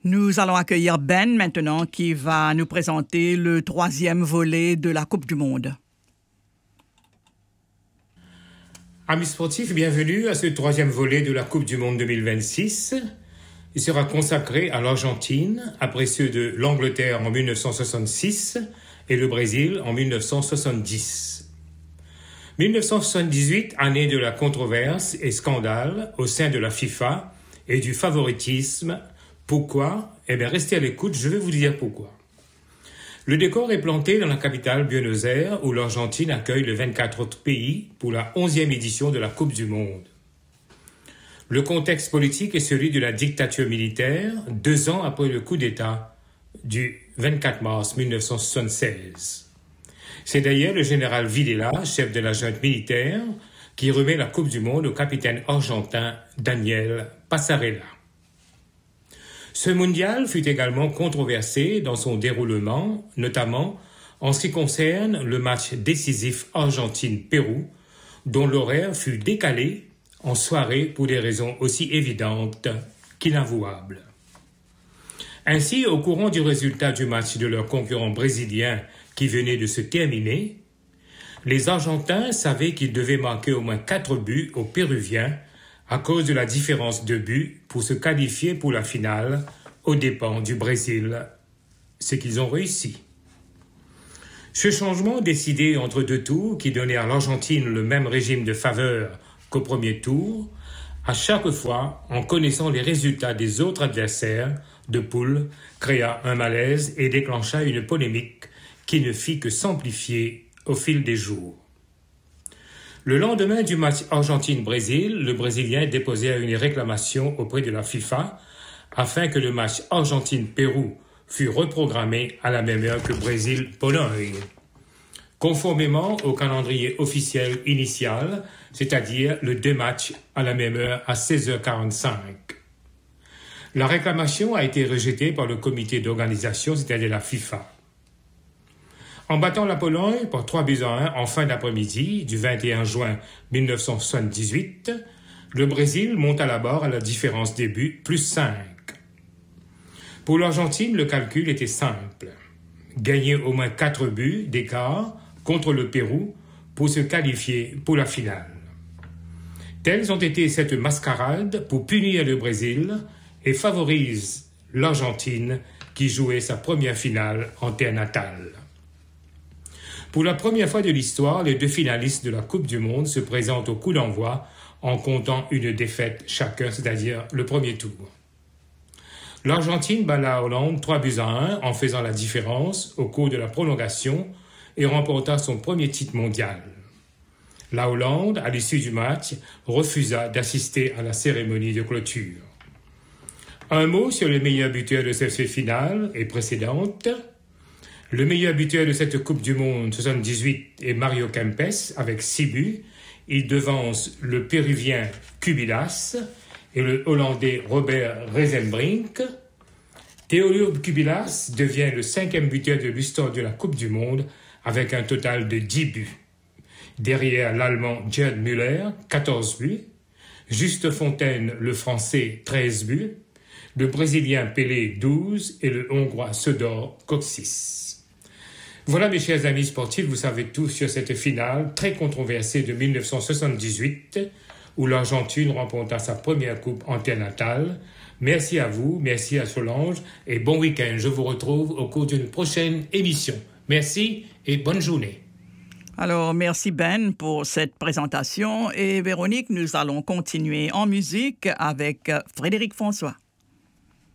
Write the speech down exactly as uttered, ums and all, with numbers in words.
Nous allons accueillir Ben maintenant qui va nous présenter le troisième volet de la Coupe du Monde. Amis sportifs, bienvenue à ce troisième volet de la Coupe du Monde deux mille vingt-six. Il sera consacré à l'Argentine, après ceux de l'Angleterre en mille neuf cent soixante-six et le Brésil en mille neuf cent soixante-dix. mille neuf cent soixante-dix-huit, année de la controverse et scandale au sein de la FIFA et du favoritisme. Pourquoi? Eh bien, restez à l'écoute, je vais vous dire pourquoi. Le décor est planté dans la capitale Buenos Aires, où l'Argentine accueille les vingt-quatre autres pays pour la onzième édition de la Coupe du Monde. Le contexte politique est celui de la dictature militaire, deux ans après le coup d'État du vingt-quatre mars mille neuf cent soixante-seize. C'est d'ailleurs le général Videla, chef de la junte militaire, qui remet la Coupe du Monde au capitaine argentin Daniel Passarella. Ce mondial fut également controversé dans son déroulement, notamment en ce qui concerne le match décisif Argentine-Pérou, dont l'horaire fut décalé en soirée pour des raisons aussi évidentes qu'inavouables. Ainsi, au courant du résultat du match de leur concurrent brésilien qui venait de se terminer, les Argentins savaient qu'ils devaient marquer au moins quatre buts aux Péruviens à cause de la différence de buts pour se qualifier pour la finale aux dépens du Brésil, ce qu'ils ont réussi. Ce changement décidé entre deux tours qui donnait à l'Argentine le même régime de faveur qu'au premier tour, à chaque fois, en connaissant les résultats des autres adversaires de poule, créa un malaise et déclencha une polémique qui ne fit que s'amplifier au fil des jours. Le lendemain du match Argentine-Brésil, le Brésilien déposait une réclamation auprès de la FIFA afin que le match Argentine-Pérou fût reprogrammé à la même heure que Brésil-Pologne, conformément au calendrier officiel initial, c'est-à-dire le deux matchs à la même heure à seize heures quarante-cinq. La réclamation a été rejetée par le comité d'organisation, c'est-à-dire la FIFA. En battant la Pologne par trois buts à un en fin d'après-midi du vingt et un juin mille neuf cent soixante-dix-huit, le Brésil monte à la barre à la différence des buts, plus cinq. Pour l'Argentine, le calcul était simple. Gagner au moins quatre buts d'écart contre le Pérou pour se qualifier pour la finale. Telles ont été cette mascarade pour punir le Brésil et favorise l'Argentine qui jouait sa première finale en terre natale. Pour la première fois de l'histoire, les deux finalistes de la Coupe du Monde se présentent au coup d'envoi en comptant une défaite chacun, c'est-à-dire le premier tour. L'Argentine bat la Hollande trois buts à un en faisant la différence au cours de la prolongation et remporta son premier titre mondial. La Hollande, à l'issue du match, refusa d'assister à la cérémonie de clôture. Un mot sur le meilleur buteur de cette finale et précédente. Le meilleur buteur de cette Coupe du Monde soixante-dix-huit est Mario Kempes avec six buts. Il devance le Péruvien Cubillas et le Hollandais Robert Rezenbrink. Théodore Cubillas devient le cinquième buteur de l'histoire de la Coupe du Monde avec un total de dix buts. Derrière l'Allemand Gerd Müller, quatorze buts. Juste Fontaine, le Français, treize buts. Le Brésilien Pelé, douze et le Hongrois Sodor Kocsis. Voilà mes chers amis sportifs, vous savez tout sur cette finale très controversée de mille neuf cent soixante-dix-huit où l'Argentine remporta sa première coupe en terre natale. Merci à vous, merci à Solange et bon week-end. Je vous retrouve au cours d'une prochaine émission. Merci et bonne journée. Alors, merci Ben pour cette présentation et Véronique, nous allons continuer en musique avec Frédéric François.